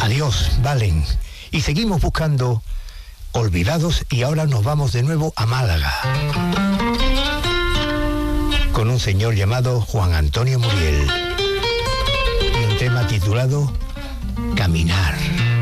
Adiós, Valen. Y seguimos buscando olvidados y ahora nos vamos de nuevo a Málaga. Con un señor llamado Juan Antonio Muriel. Y un tema titulado Caminar.